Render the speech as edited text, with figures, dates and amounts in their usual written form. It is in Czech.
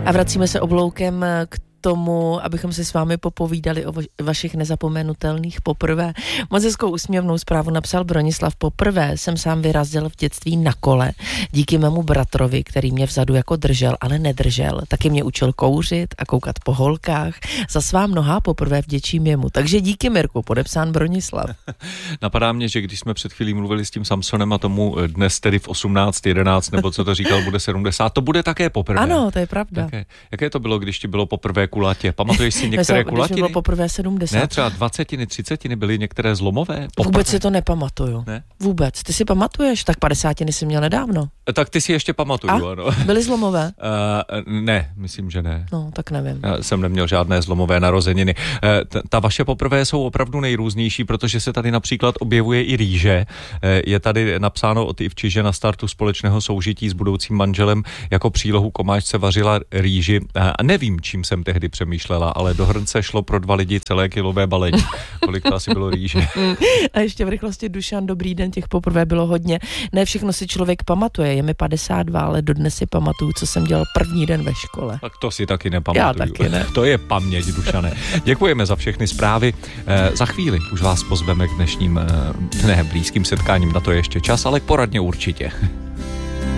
A vracíme se obloukem k tomu, abychom si s vámi popovídali o vašich nezapomenutelných poprvé. Moc hezkou úsměvnou zprávu napsal Bronislav. Poprvé jsem sám vyrazil v dětství na kole díky mému bratrovi, který mě vzadu jako držel, ale nedržel. Taky mě učil kouřit a koukat po holkách. Za svá mnohá poprvé vděčím jemu. Takže díky, Mirku, podepsán Bronislav. Napadá mě, že když jsme před chvílí mluvili s tím Samsonem a tomu dnes tedy v 18:11, nebo co to říkal, bude 70, to bude také poprvé. Ano, to je pravda. Jaké to bylo, když ti bylo poprvé kulatě? Pamatuješ si některé kulatiny? Když bylo poprvé 70. Ne, třeba 20, 30 byly některé zlomové? Poprvé. Vůbec si to nepamatuju. Ne? Vůbec. Ty si pamatuješ? Tak 50 jsi měl nedávno. Tak ty si ještě pamatuju, ano. Byly zlomové? Ne, myslím, že ne. No, tak nevím. Já jsem neměl žádné zlomové narozeniny. Ta vaše poprvé jsou opravdu nejrůznější, protože se tady například objevuje i rýže. Je tady napsáno od Ivči, že na startu společného soužití s budoucím manželem jako přílohu komáčce vařila rýži. A nevím, čím jsem tehdy přemýšlela, ale do hrnce šlo pro 2 lidi celé kilové balení. Kolik to asi bylo rýže. A ještě v rychlosti, Dušan, dobrý den, těch poprvé bylo hodně. Ne všechno si člověk pamatuje, je mi 52, ale dodnes si pamatuju, co jsem dělal první den ve škole. Tak to si taky nepamatuju. Já taky ne. To je paměť, Dušane. Děkujeme za všechny zprávy. Za chvíli už vás pozveme k dnešním blízkým setkáním, na to je ještě čas, ale k poradně určitě.